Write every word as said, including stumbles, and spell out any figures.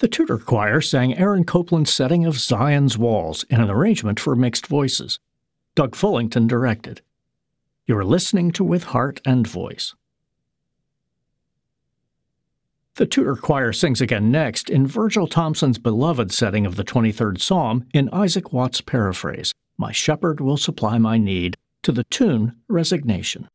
The Tudor Choir sang Aaron Copland's setting of Zion's Walls in an arrangement for mixed voices. Doug Fullington directed. You're listening to With Heart and Voice. The Tudor Choir sings again next in Virgil Thomson's beloved setting of the twenty-third Psalm in Isaac Watts' paraphrase, My Shepherd Will Supply My Need, to the tune Resignation.